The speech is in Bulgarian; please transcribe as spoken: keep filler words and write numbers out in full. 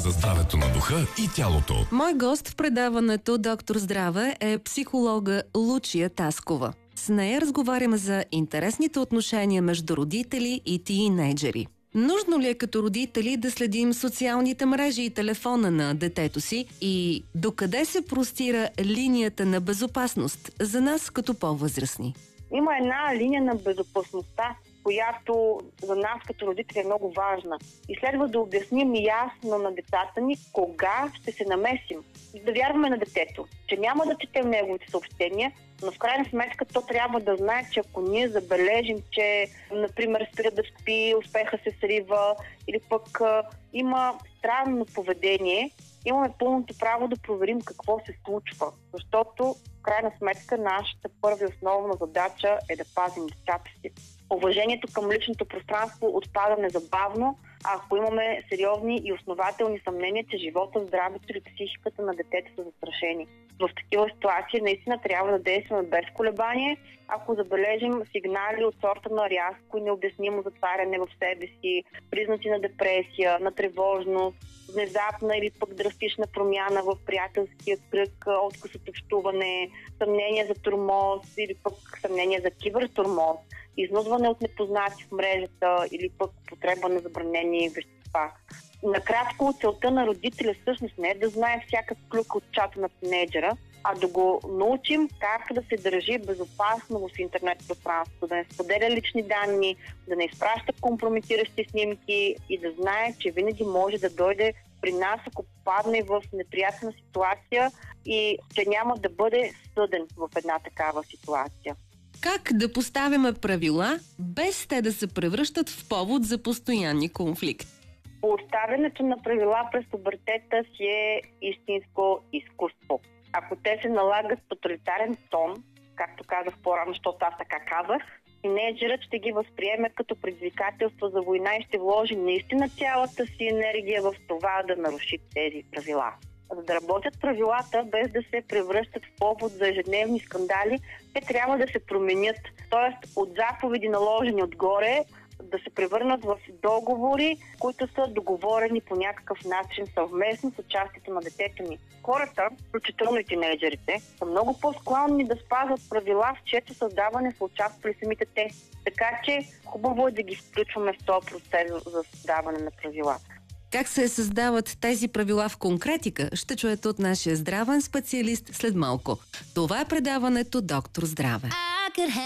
За здравето на духа и тялото. Мой гост в предаването Доктор Здраве е психолога Лучия Таскова. С нея разговаряме за интересните отношения между родители и тийнейджери. Нужно ли е като родители да следим социалните мрежи и телефона на детето си и докъде се простира линията на безопасност за нас като по-възрастни? Има една линия на безопасността, която за нас като родители е много важна. И следва да обясним ясно на децата ни кога ще се намесим. Да вярваме на детето, че няма да четем неговите съобщения, но в крайна сметка то трябва да знае, че ако ние забележим, че, например, спира да спи, успеха се срива или пък а, има странно поведение, имаме пълното право да проверим какво се случва. Защото, в крайна сметка, нашата първа и основна задача е да пазим децата си. Уважението към личното пространство отпада незабавно, ако имаме сериозни и основателни съмнения, че живота, здравето или психиката на детето са застрашени. В такива ситуации наистина трябва да действаме без колебание, ако забележим сигнали от сорта на рязко и необяснимо затваряне в себе си, признаци на депресия, на тревожност, внезапна или пък драстична промяна в приятелския кръг, отказ от общуване, съмнение за тормоз или пък съмнение за кибертормоз, изнудване от непознати в мрежата или пък потреба на забранени вещества. Накратко, целта на родителя всъщност не е да знае всяка клюка от чата на тинейджера, а да го научим как да се държи безопасно в интернет пространството, да не споделя лични данни, да не изпраща компрометиращи снимки и да знае, че винаги може да дойде при нас, ако попадне в неприятна ситуация и че няма да бъде съден в една такава ситуация. Как да поставяме правила, без те да се превръщат в повод за постоянни конфликти? Поставянето на правила през пубертета си е истинско изкуство. Ако те се налагат с тоталитарен тон, както казах по-рано, защото аз така казах, тинейджерът ще ги възприеме като предизвикателство за война и ще вложи наистина цялата си енергия в това да наруши тези правила. За да работят правилата, без да се превръщат в повод за ежедневни скандали, те трябва да се променят. Тоест от заповеди наложени отгоре да се превърнат в договори, които са договорени по някакъв начин съвместно с участието на детето ни. Хората, включително и тинейджерите, са много по-склонни да спазват правила, в чието създаване са участвали самите те. Така че хубаво е да ги включваме в този процес за създаване на правила. Как се създават тези правила в конкретика, ще чуете от нашия здравен специалист след малко. Това е предаването Доктор Здраве.